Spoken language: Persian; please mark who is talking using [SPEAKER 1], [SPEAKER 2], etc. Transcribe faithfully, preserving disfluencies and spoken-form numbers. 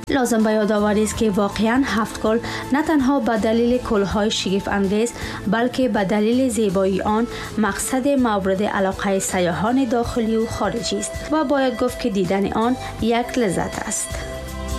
[SPEAKER 1] لازم به یاد آوری است که واقعاً هفت گل نه تنها به دلیل کل‌های شگفت انگیز بلکه به دلیل زیبایی آن مقصد مورد علاقه سیاحان داخلی و خارجی است و باید گفت که دیدن آن یک لذت است.